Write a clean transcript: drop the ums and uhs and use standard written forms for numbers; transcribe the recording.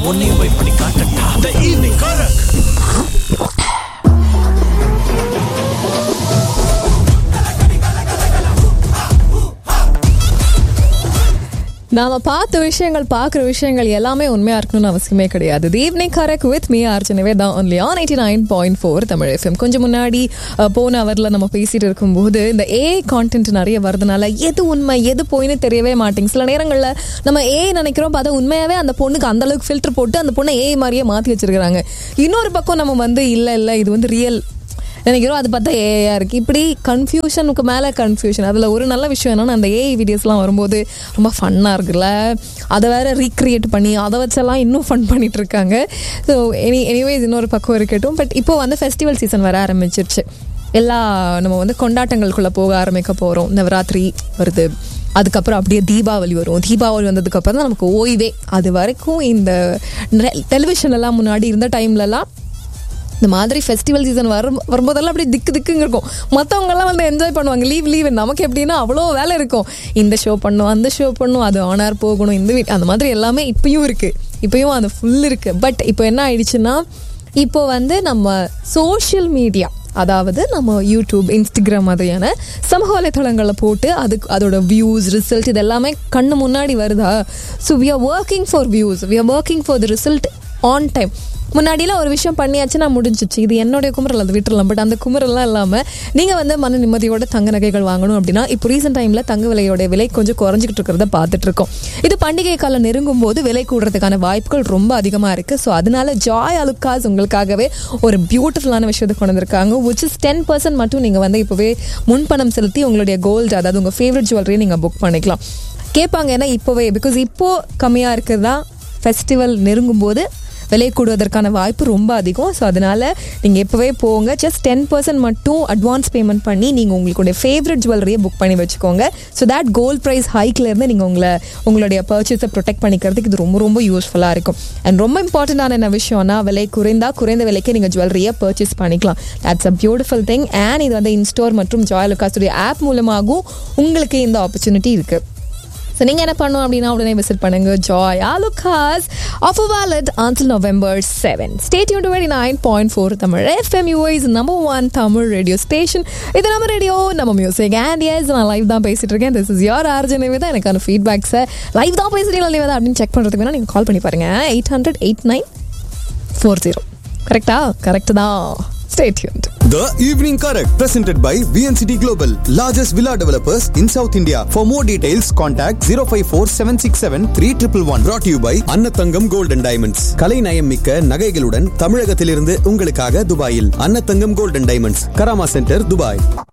உன்னையும் போய் பண்ணி காட்டட்டா. The evening Karak. நாம பார்த்த விஷயங்கள், பார்க்குற விஷயங்கள் எல்லாமே உண்மையா இருக்கணும்னு அவசியமே கிடையாது. தி ஈவினிங் கரெக்ட் வித் மீ ஆர்ச்சனவே தான் ஒன்லி ஆன் 89.4 தமிழ் FM. கொஞ்சம் முன்னாடி போன அவர்ல நம்ம பேசிட்டு இருக்கும்போது இந்த ஏஐ கான்டென்ட் நிறைய வரதுனால எது உண்மை எது போயின்னு தெரியவே மாட்டேங்குது. சில நேரங்களில் நம்ம ஏஐ நினைக்கிறோம், பார்த்தா உண்மையாவே அந்த பொண்ணுக்கு அந்த அளவுக்கு ஃபில்டர் போட்டு அந்த பொண்ணை ஏஐ மாதிரியே மாற்றி வச்சிருக்காங்க. இன்னொரு பக்கம் நம்ம இல்லை இது வந்து ரியல் நினைக்கிறோம், அது பார்த்தா ஏஐயா இருக்குது. இப்படி கன்ஃபியூஷனுக்கு மேலே கன்ஃபியூஷன். அதில் ஒரு நல்ல விஷயம் என்னன்னா, அந்த ஏஐ வீடியோஸ்லாம் வரும்போது ரொம்ப ஃபன்னாக இருக்குல்ல, அதை வேற ரீக்ரியேட் பண்ணி அதை வச்செல்லாம் இன்னும் ஃபன் பண்ணிட்டு இருக்காங்க. ஸோ எனிவேஸ் இன்னொரு பக்கம் இருக்கட்டும். பட் இப்போ வந்து ஃபெஸ்டிவல் சீசன் வர ஆரம்பிச்சிருச்சு. நம்ம வந்து கொண்டாட்டங்களுக்குள்ளே போக ஆரம்பிக்க போகிறோம். நவராத்திரி வருது, அதுக்கப்புறம் அப்படியே தீபாவளி வரும். தீபாவளி வந்ததுக்கப்புறம் தான் நமக்கு ஓய்வே. அது வரைக்கும் இந்த டெலிவிஷன்லாம் முன்னாடி இருந்த டைம்லலாம் இந்த மாதிரி ஃபெஸ்டிவல் சீசன் வரும்போதெல்லாம் அப்படியே திக்குங்க இருக்கும். மற்றவங்கெல்லாம் வந்து என்ஜாய் பண்ணுவாங்க, லீவ். நமக்கு எப்படின்னா அவ்வளோ வேலை இருக்கும். இந்த ஷோ பண்ணும், அந்த ஷோ பண்ணும், அது ஆனார் போகணும், இந்த அந்த மாதிரி எல்லாமே இப்பயும் இருக்குது. இப்பயும் அது ஃபுல் இருக்குது. பட் இப்போ என்ன ஆயிடுச்சுன்னா, இப்போ வந்து நம்ம சோஷியல் மீடியா, அதாவது நம்ம யூடியூப், இன்ஸ்டாகிராம் மாதிரியான சமூக வலைத்தளங்களில் போட்டு அதோட வியூஸ், ரிசல்ட் இது எல்லாமே கண்ணு முன்னாடி வருதா. So we are working for views, we are working for the result on time. முன்னாடிலாம் ஒரு விஷயம் பண்ணியாச்சுன்னா முடிஞ்சிச்சு, இது என்னுடைய குமரல், அது விட்டுறலாம். பட் அந்த குமரெல்லாம் இல்லாமல் நீங்கள் வந்து மன நிம்மதியோட தங்க நகைகள் வாங்கணும் அப்படின்னா இப்போ ரீசெண்ட் டைமில் தங்க விலை கொஞ்சம் குறைஞ்சிக்கிட்டு இருக்கிறத பார்த்துட்டு இருக்கோம். இது பண்டிகை காலம் நெருங்கும் போது விலை கூடுறதுக்கான வாய்ப்புகள் ரொம்ப அதிகமாக இருக்குது. ஸோ அதனால ஜாய் அலுக்காஸ் உங்களுக்காகவே ஒரு பியூட்டிஃபுல்லான விஷயத்தை கொண்டு வந்திருக்காங்க. which is 10% மட்டும் நீங்கள் வந்து இப்போவே முன்பணம் செலுத்தி உங்களுடைய கோல்டு, அதாவது உங்கள் ஃபேவரட் ஜுவல்லரியை நீங்கள் புக் பண்ணிக்கலாம். கேட்பாங்க ஏன்னா இப்போவே, பிகாஸ் இப்போது கம்மியாக இருக்கிறதா, ஃபெஸ்டிவல் நெருங்கும் போது விலை கூடுவதற்கான வாய்ப்பு ரொம்ப அதிகம். ஸோ அதனால் நீங்கள் எப்போவே போங்க. ஜஸ்ட் 10% மட்டும் அட்வான்ஸ் பேமெண்ட் பண்ணி நீங்கள் உங்களுடைய ஃபேவரட் ஜுவல்லரியை புக் பண்ணி வச்சுக்கோங்க. ஸோ தட் கோல்ட் ப்ரைஸ் ஹைக்லேருந்து நீங்கள் உங்களுடைய பர்ச்சேஸை ப்ரொடெக்ட் பண்ணிக்கிறதுக்கு இது ரொம்ப ரொம்ப யூஸ்ஃபுல்லாக இருக்கும். அண்ட் ரொம்ப இம்பார்ட்டண்டான என்ன விஷயம்னா, விலை குறைந்த விலைக்கு நீங்கள் ஜுவல்லரியை பர்ச்சேஸ் பண்ணிக்கலாம். That's a beautiful thing. And இது வந்து இன்ஸ்டோர் மற்றும் ஜாய் அலுக்காஸுடைய ஆப் மூலமாகவும் உங்களுக்கு இந்த ஆப்பர்ச்சுனிட்டி இருக்குது. ஸோ நீங்கள் என்ன பண்ணணும் அப்படின்னா, உடனே விசிட் பண்ணுங்க Joy Alukkas. Offer wallet until November 7. Stay tuned to 89.4 Tamil FM, UA's number 1 Tamil radio station. இது நம்ம ரேடியோ, நம்ம மியூசிக். அண்ட் எஸ், நான் லைவ் தான் பேசிட்டு இருக்கேன். This is your RJ Nivetha. எனக்கான ஃபீட்பேக்ஸை லைவ் தான் பேசுறீங்களா நிவேதா அப்படின்னு செக் பண்ணுறதுக்கு வேணா நீங்கள் கால் பண்ணி பாருங்க. 800-8940. கரெக்டா? கரெக்ட் தான். Stay tuned. The Evening Karak, presented by VNCT Global, largest villa developers in South India. For more details, contact 054-767-3111. Brought to you by Annathangam Gold and Diamonds. கலை நயமிக்க நகைகளுடன் தமிழகத்திலிருந்து உங்களுக்காக துபாயில் Annathangam Gold and Diamonds, Karama centre, Dubai.